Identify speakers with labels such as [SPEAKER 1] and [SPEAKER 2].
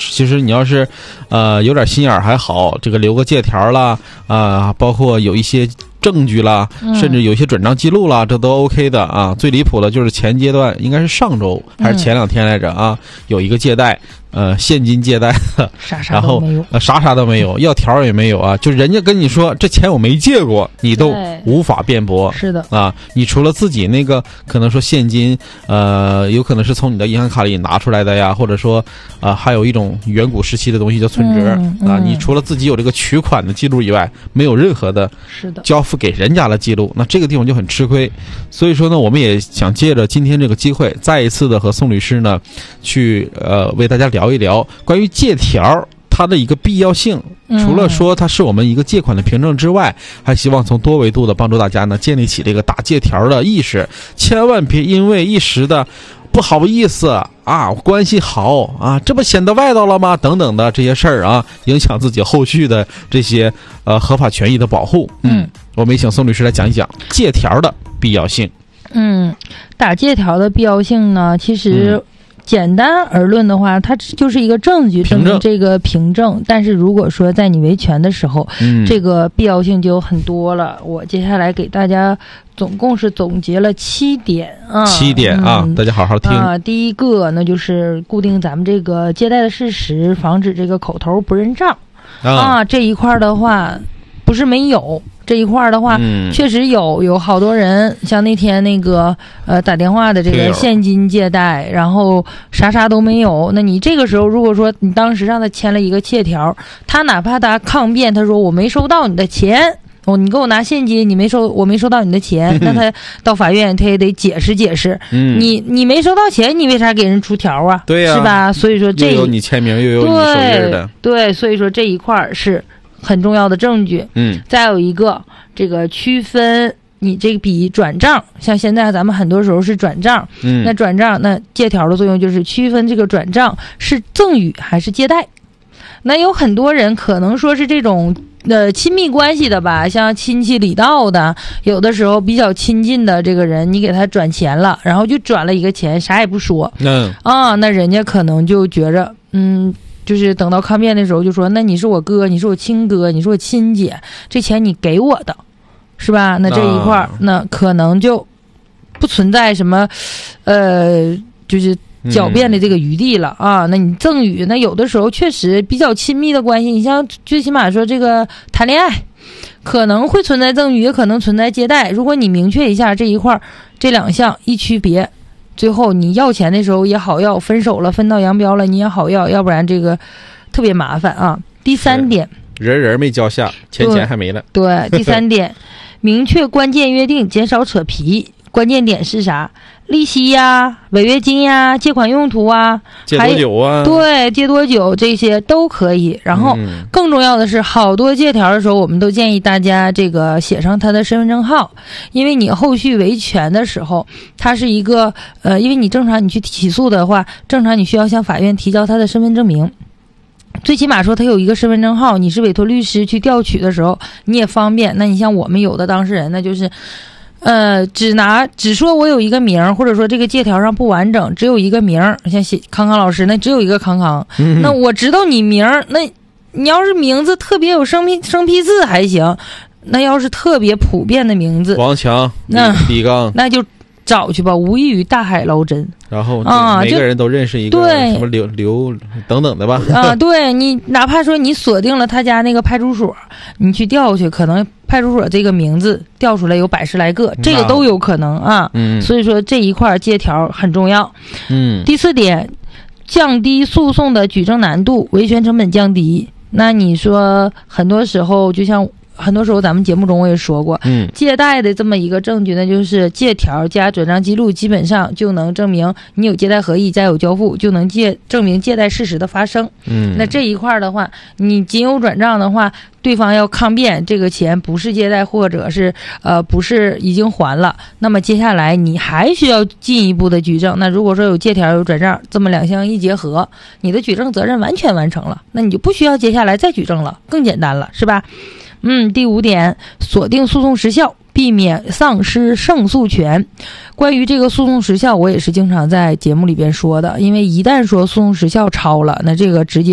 [SPEAKER 1] 其实你要是有点心眼还好，这个留个借条啦包括有一些证据啦，甚至有些转账记录啦，这都 OK 的啊。最离谱的就是前阶段应该是上周还是前2天来着啊，有一个借贷现金借贷的，
[SPEAKER 2] 啥都没有，
[SPEAKER 1] 啥都没有，要条也没有啊，就人家跟你说这钱我没借过，你都无法辩驳。
[SPEAKER 2] 是的
[SPEAKER 1] 啊，你除了自己那个可能说现金有可能是从你的银行卡里拿出来的呀，或者说还有一种远古时期的东西叫存折啊，你除了自己有这个取款的记录以外，没有任何的交付给人家的记录，那这个地方就很吃亏。所以说呢，我们也想借着今天这个机会，再一次的和宋律师呢去为大家聊一聊关于借条它的一个必要性，除了说它是我们一个借款的凭证之外，还希望从多维度的帮助大家呢建立起这个打借条的意识，千万别因为一时的不好意思啊，关系好啊，这不显得外道了吗？等等的这些事儿啊，影响自己后续的这些合法权益的保护。我们也请宋律师来讲一讲借条的必要性。
[SPEAKER 2] 打借条的必要性呢，其实简单而论的话，它就是一个证据，证明这个凭证。但是如果说在你维权的时候，这个必要性就很多了。我接下来给大家总共是总结了7点啊，7点
[SPEAKER 1] 啊，大家好好听
[SPEAKER 2] 啊。第一个那就是固定咱们这个借贷的事实，防止这个口头不认账啊。这一块的话不是没有。这一块的话，确实有好多人，像那天那个打电话的这个现金借贷，然后啥都没有。那你这个时候如果说你当时让他签了一个借条，他哪怕他抗辩，他说我没收到你的钱，你给我拿现金，我没收到你的钱，那他到法院他也得解释解释。你没收到钱，你为啥给人出条啊？
[SPEAKER 1] 对呀，
[SPEAKER 2] 是吧？所以说这
[SPEAKER 1] 又有你签名，又有你手印的，
[SPEAKER 2] 对，所以说这一块是很重要的证据。再有一个这个区分你这笔转账，像现在咱们很多时候是转账，那转账那借条的作用就是区分这个转账是赠与还是借贷。那有很多人可能说是这种亲密关系的吧，像亲戚里道的，有的时候比较亲近的这个人，你给他转钱了，然后就转了一个钱，啥也不说，那人家可能就觉着就是等到抗辩的时候就说，那你是我哥，你是我亲哥，你是我亲姐，这钱你给我的，是吧？那这一块那可能就不存在什么就是狡辩的这个余地了啊。那你赠与，那有的时候确实比较亲密的关系，你像最起码说这个谈恋爱可能会存在赠与，也可能存在借贷。如果你明确一下这一块，这2项一区别，最后你要钱的时候也好要，分手了分道扬镳了你也好要不然这个特别麻烦啊。第3点，
[SPEAKER 1] 人没交下，钱还没了。
[SPEAKER 2] 对，第3点，明确关键约定，减少扯皮。关键点是啥？利息呀、违约金呀、借款用途啊，
[SPEAKER 1] 借多久啊？
[SPEAKER 2] 对，借多久这些都可以。然后更重要的是，好多借条的时候，我们都建议大家这个写上他的身份证号，因为你后续维权的时候，它是一个因为你正常你去起诉的话，正常你需要向法院提交他的身份证明。最起码说他有一个身份证号，你是委托律师去调取的时候你也方便。那你像我们有的当事人，那就是只说我有一个名，或者说这个借条上不完整，只有一个名，像康康老师那只有一个康康，那我知道你名，那你要是名字特别有生僻字还行，那要是特别普遍的名字，
[SPEAKER 1] 王强、李刚，
[SPEAKER 2] 那就找去吧，无异于大海捞针。
[SPEAKER 1] 然后每个人都认识一个什么刘等等的吧。
[SPEAKER 2] 对，你哪怕说你锁定了他家那个派出所，你去调去，可能派出所这个名字调出来有110来个，这个都有可能啊。所以说这一块借条很重要。第4点，降低诉讼的举证难度，维权成本降低。那你说很多时候就像很多时候咱们节目中我也说过，借贷的这么一个证据呢，就是借条加转账记录，基本上就能证明你有借贷合意，再有交付，就能证明借贷事实的发生。那这一块的话，你仅有转账的话，对方要抗辩这个钱不是借贷，或者是不是已经还了，那么接下来你还需要进一步的举证。那如果说有借条有转账，这么2项一结合，你的举证责任完全完成了，那你就不需要接下来再举证了，更简单了，是吧？第5点，锁定诉讼时效，避免丧失胜诉权。关于这个诉讼时效，我也是经常在节目里边说的，因为一旦说诉讼时效超了，那这个直接